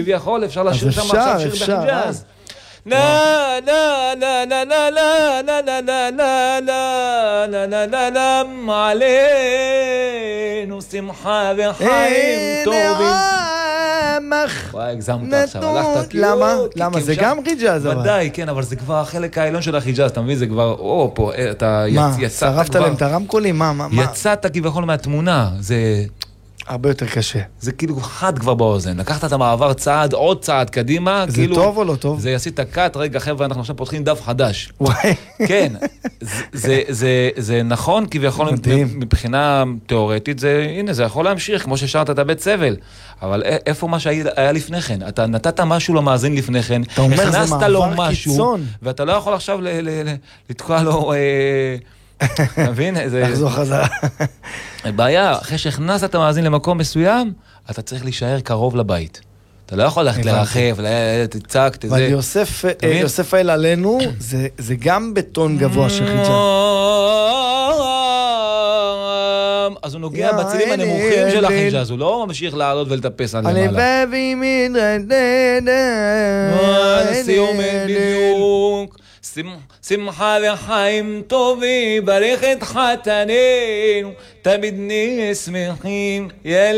כביכול אפשר לשיר שם עכשיו שיר בחיג'אז. لا لا لا لا لا لا لا لا لا لا لا لا لا لا علينا שמחה וחיים טובים. וואי, הגזמת עכשיו, הלכת כאילו... למה? זה גם חיג'אז אבל. ודאי, כן, אבל זה כבר החלק העליון של החיג'אז, אתה מבין? זה כבר, פה, אתה יצאת כבר... שרפת להם את הרמקולים? מה? יצאת כביכול מהתמונה, זה... הרבה יותר קשה. זה כאילו חד כבר באוזן. לקחת את המעבר צעד, עוד צעד קדימה. זה כאילו, טוב או לא טוב? זה יעשית קאט, רגע חבר'ה, אנחנו עכשיו פותחים דף חדש. וואי. כן, זה נכון, כביכול מבחינה תיאורטית, הנה, זה יכול להמשיך, כמו ששרת את הבית סבל. אבל איפה מה שהיה לפני כן? אתה נתת משהו למאזין לפני כן, הכנסת לו משהו, ואתה לא יכול עכשיו לתקוע לו... אתה מבין? לחזור חזרה. בעיה, אחרי שהכנסת את המאזין למקום מסוים, אתה צריך להישאר קרוב לבית. אתה לא יכול ללכת לרחב, תצעק, תזה. אבל יוסף האל עלינו, זה גם בטון גבוה של חיג'אז. אז הוא נוגע בצילים הנמוכים של החיג'אז, הוא לא ממשיך לעלות ולטפס עד למעלה. אני בבי מדרדד. סיום בדיוק. שמחה וחיים טובים, ברך את חתנינו, תמיד נהיה שמחים.